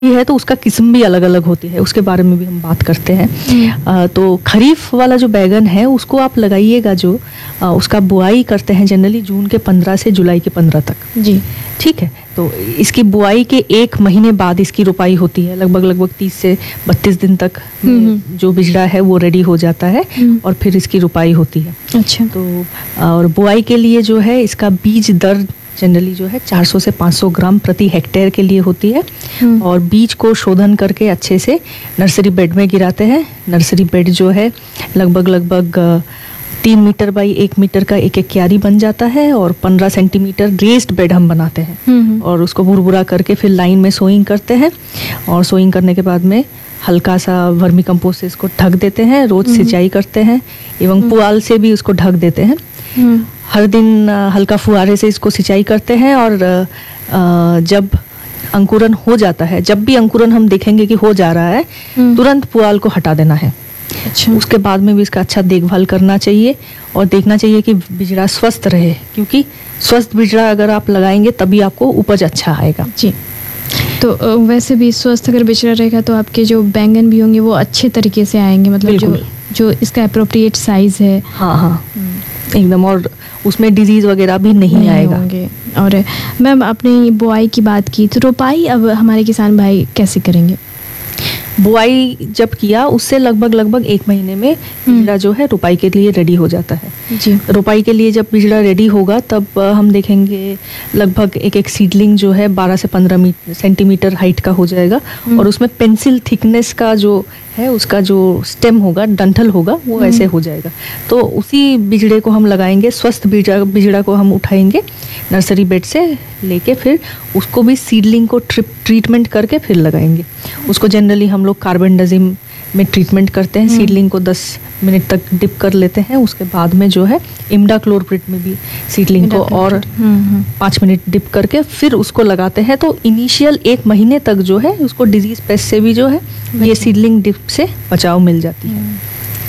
है तो उसका किस्म भी अलग अलग होती है, उसके बारे में भी हम बात करते हैं। तो खरीफ वाला जो बैगन है उसको आप लगाइएगा, जो उसका बुआई करते हैं जनरली जून के 15 से जुलाई के 15 तक जी, ठीक है। तो इसकी बुआई के 1 महीने बाद इसकी रोपाई होती है, लगभग 30 से 32 दिन तक जो बिजड़ा है वो रेडी हो जाता है और फिर इसकी रोपाई होती है। अच्छा। तो और बुआई के लिए जो है इसका बीज दर जनरली जो है 400 से 500 ग्राम प्रति हेक्टेयर के लिए होती है और बीज को शोधन करके अच्छे से नर्सरी बेड में गिराते हैं। नर्सरी बेड जो है लगभग 3 मीटर बाई 1 मीटर का एक क्यारी बन जाता है और 15 सेंटीमीटर रेस्ड बेड हम बनाते हैं और उसको भुरभुरा करके फिर लाइन में सोइंग करते हैं और सोइंग करने के बाद में हल्का सा वर्मी कंपोस्ट से इसको ढक देते हैं। रोज सिंचाई करते हैं एवं पुआल से भी उसको ढक देते हैं। हर दिन हल्का फुहारे से इसको सिंचाई करते हैं और जब अंकुरन हो जाता है, जब भी अंकुरन हम देखेंगे कि हो जा रहा है, तुरंत पुआल को हटा देना है। अच्छा। उसके बाद में भी इसका अच्छा देखभाल करना चाहिए और देखना चाहिए कि बिजड़ा स्वस्थ रहे, क्योंकि स्वस्थ बिजड़ा अगर आप लगाएंगे तभी आपको उपज अच्छा आएगा। जी। तो वैसे भी स्वस्थ अगर बिजड़ा रहेगा तो आपके जो बैंगन भी होंगे वो अच्छे तरीके से आएंगे, मतलब जो इसका अप्रोप्रिएट साइज है। हाँ एकदम, और उसमें डिजीज वगैरह भी नहीं आएगा। और मैम आपने बुआई की बात की, तो रोपाई अब हमारे किसान भाई कैसे करेंगे? बुआई जब किया उससे लगभग 1 महीने में बिजड़ा जो है रोपाई के लिए रेडी हो जाता है। जी। रोपाई के लिए जब बिजड़ा रेडी होगा तब हम देखेंगे लगभग एक सीडलिंग जो है 12 से 15 सेंटीमीटर हाइट का हो जाएगा और उसमें पेंसिल थिकनेस का जो है उसका जो स्टेम होगा, डंठल होगा, वो ऐसे हो जाएगा। तो उसी बिजड़े को हम लगाएंगे, स्वस्थ बिजड़ा को हम उठाएंगे नर्सरी बेड से लेके, फिर उसको भी सीडलिंग को ट्रीटमेंट करके फिर लगाएंगे। उसको जनरली हम लोग कार्बेंडाजिम में ट्रीटमेंट करते हैं। सीडलिंग को 10 मिनट तक डिप कर लेते हैं, उसके बाद में जो है इमिडाक्लोप्रिड में भी सीडलिंग को और 5 मिनट डिप करके फिर उसको लगाते हैं। तो इनिशियल 1 महीने तक जो है उसको डिजीज पेस्ट से भी जो है ये सीडलिंग डिप से बचाव मिल जाती है।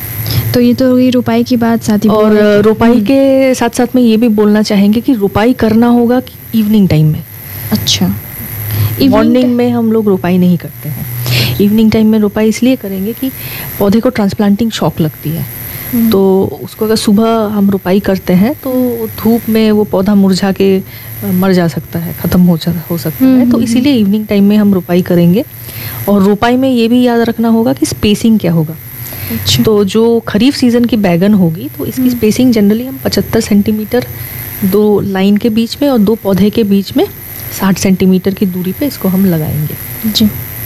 तो ये तो ये रोपाई की बात साथ ही, और रोपाई के साथ साथ में ये भी बोलना चाहेंगे कि रोपाई करना होगा कि इवनिंग टाइम में। अच्छा। मॉर्निंग में हम लोग रोपाई नहीं करते हैं, इवनिंग टाइम में रोपाई इसलिए करेंगे कि पौधे को ट्रांसप्लांटिंग शॉक लगती है। तो उसको अगर सुबह हम रोपाई करते हैं तो धूप में वो पौधा मुरझा के मर जा सकता है, ख़त्म हो सकता है। तो इसीलिए इवनिंग टाइम में हम रोपाई करेंगे। और रोपाई में ये भी याद रखना होगा कि स्पेसिंग क्या होगा। अच्छा। तो जो खरीफ सीजन की बैगन होगी तो इसकी स्पेसिंग जनरली हम 75 सेंटीमीटर 2 लाइन के बीच में और 2 पौधे के बीच में 60 सेंटीमीटर की दूरी पे इसको हम लगाएंगे। जी।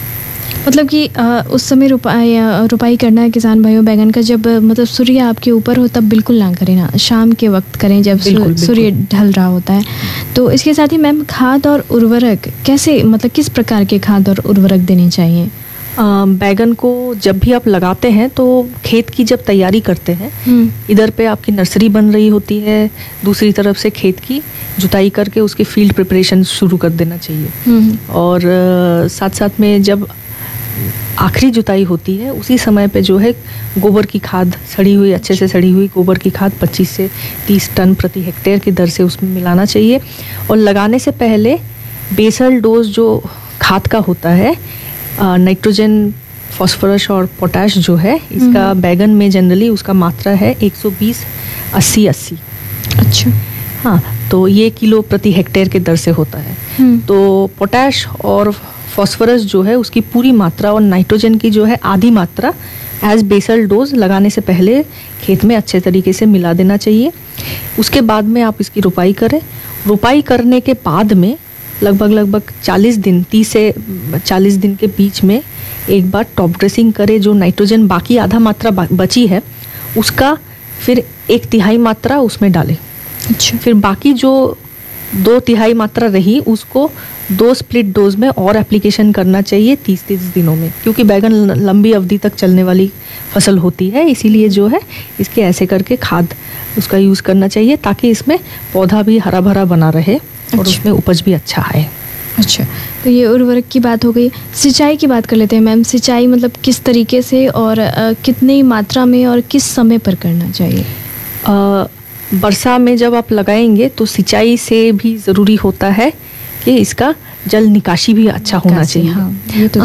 मतलब कि उस समय रोपाई करना है किसान भाइयों बैगन का, जब मतलब सूर्य आपके ऊपर हो तब बिल्कुल ना करें ना, शाम के वक्त करें जब सूर्य ढल रहा होता है। तो इसके साथ ही मैम खाद और उर्वरक कैसे, मतलब किस प्रकार के खाद और उर्वरक देने चाहिए? बैगन को जब भी आप लगाते हैं तो खेत की जब तैयारी करते हैं, इधर पे आपकी नर्सरी बन रही होती है, दूसरी तरफ से खेत की जुताई करके उसकी फील्ड प्रिपरेशन शुरू कर देना चाहिए। और साथ साथ में जब आखिरी जुताई होती है उसी समय पे जो है गोबर की खाद, सड़ी हुई, अच्छे से सड़ी हुई गोबर की खाद 25 से 30 टन प्रति हेक्टेयर की दर से उसमें मिलाना चाहिए। और लगाने से पहले बेसल डोज जो खाद का होता है, नाइट्रोजन, फास्फोरस और पोटाश जो है, इसका बैगन में जनरली उसका मात्रा है 120-80-80। अच्छा। हाँ, तो ये किलो प्रति हेक्टेयर के दर से होता है। तो पोटाश और फास्फोरस जो है उसकी पूरी मात्रा और नाइट्रोजन की जो है आधी मात्रा एज बेसल डोज लगाने से पहले खेत में अच्छे तरीके से मिला देना चाहिए। उसके बाद में आप इसकी रोपाई करें। रोपाई करने के बाद में लगभग 40 दिन, 30 से 40 दिन के बीच में एक बार टॉप ड्रेसिंग करें। जो नाइट्रोजन बाकी आधा मात्रा बची है उसका फिर 1/3 मात्रा उसमें डालें। अच्छा। फिर बाकी जो 2/3 मात्रा रही उसको 2 स्प्लिट डोज में और एप्लीकेशन करना चाहिए 30 दिनों में, क्योंकि बैगन लंबी अवधि तक चलने वाली फसल होती है। इसीलिए जो है इसके ऐसे करके खाद उसका यूज़ करना चाहिए ताकि इसमें पौधा भी हरा भरा बना रहे और उसमें उपज भी अच्छा आए। अच्छा, तो ये उर्वरक की बात हो गई। सिंचाई की बात कर लेते हैं मैम। सिंचाई मतलब किस तरीके से और कितनी मात्रा में और किस समय पर करना चाहिए? वर्षा में जब आप लगाएंगे तो सिंचाई से भी ज़रूरी होता है कि इसका जल निकासी भी अच्छा होना चाहिए। हाँ, ये तो